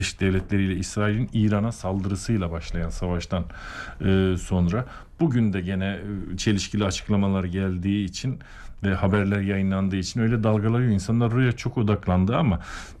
Devletleri ile İsrail'in İran'a saldırısıyla başlayan savaştan sonra bugün de gene çelişkili açıklamalar geldiği için ve haberler yayınlandığı için öyle dalgalanıyor. İnsanlar oraya çok odaklandı ama